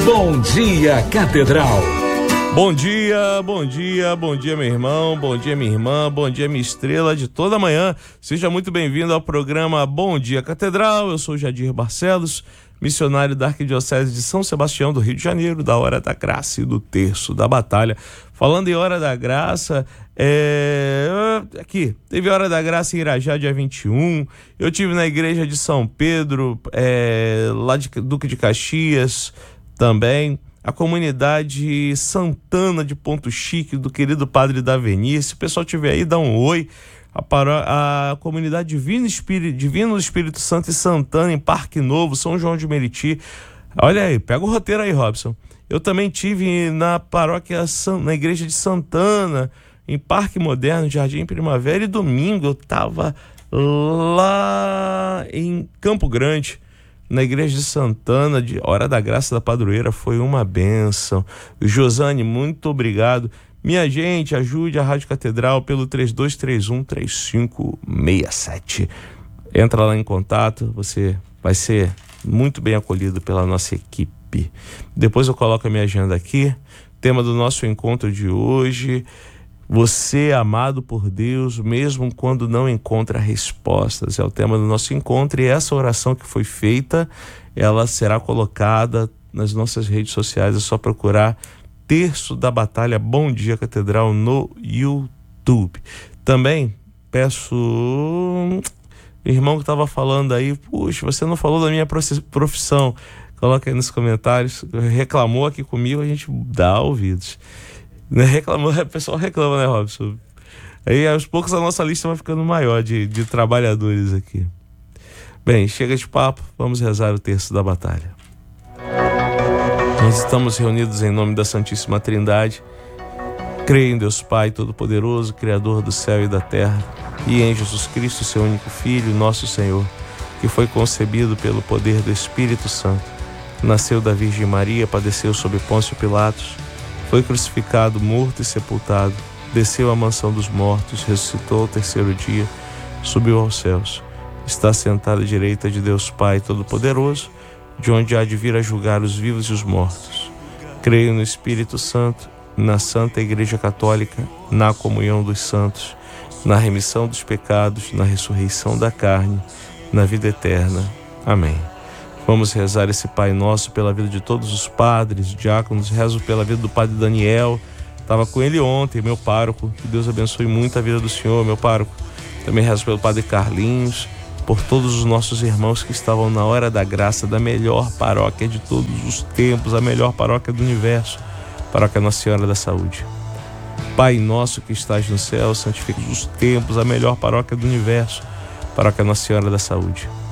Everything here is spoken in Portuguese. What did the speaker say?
Bom Dia Catedral. Bom dia, bom dia, bom dia, meu irmão, bom dia, minha irmã, bom dia, minha estrela de toda manhã. Seja muito bem-vindo ao programa Bom Dia Catedral. Eu sou Jadir Barcelos, missionário da Arquidiocese de São Sebastião do Rio de Janeiro, da Hora da Graça e do Terço da Batalha. Falando em Hora da Graça, aqui, teve Hora da Graça em Irajá, dia 21. Eu tive na igreja de São Pedro, lá de Duque de Caxias, também. A comunidade Santana de Ponto Chique, do querido Padre Daveni. Se o pessoal estiver aí, dá um oi. A comunidade Divino Espírito Santo e Santana, em Parque Novo, São João de Meriti. Olha aí, pega o roteiro aí, Robson. Eu também tive na paróquia, na igreja de Santana, em Parque Moderno, Jardim Primavera. E domingo eu estava lá em Campo Grande, na igreja de Santana, de Hora da Graça da Padroeira. Foi uma bênção. Josane, muito obrigado. Minha gente, ajude a Rádio Catedral pelo 3231-3567. Entra lá em contato, você vai ser muito bem acolhido pela nossa equipe. Depois eu coloco a minha agenda aqui. Tema do nosso encontro de hoje: você é amado por Deus mesmo quando não encontra respostas. É o tema do nosso encontro, e essa oração que foi feita, ela será colocada nas nossas redes sociais. É só procurar Terço da Batalha Bom Dia Catedral no YouTube. Também peço, irmão que estava falando aí, puxa, você não falou da minha profissão. Coloca aí nos comentários. Reclamou aqui comigo, a gente dá ouvidos. Reclamou, o pessoal reclama, né, Robson? Aí aos poucos a nossa lista vai ficando maior de trabalhadores aqui. Bem, chega de papo, vamos rezar o Terço da Batalha. Nós estamos reunidos em nome da Santíssima Trindade. Creio em Deus Pai Todo-Poderoso, Criador do céu e da terra, e em Jesus Cristo, seu único Filho, nosso Senhor, que foi concebido pelo poder do Espírito Santo, nasceu da Virgem Maria, padeceu sob Pôncio Pilatos, foi crucificado, morto e sepultado, desceu à mansão dos mortos, ressuscitou ao terceiro dia, subiu aos céus, está sentado à direita de Deus Pai Todo-Poderoso, de onde há de vir a julgar os vivos e os mortos. Creio no Espírito Santo, na Santa Igreja Católica, na comunhão dos santos, na remissão dos pecados, na ressurreição da carne, na vida eterna. Amém. Vamos rezar esse Pai Nosso pela vida de todos os padres, diáconos. Rezo pela vida do Padre Daniel. Estava com ele ontem, meu pároco. Que Deus abençoe muito a vida do senhor, meu pároco. Também rezo pelo Padre Carlinhos, por todos os nossos irmãos que estavam na Hora da Graça da melhor paróquia de todos os tempos, a melhor paróquia do universo, Paróquia Nossa Senhora da Saúde. Pai nosso que estás no céu, santifica os tempos, a melhor paróquia do universo, Paróquia Nossa Senhora da Saúde.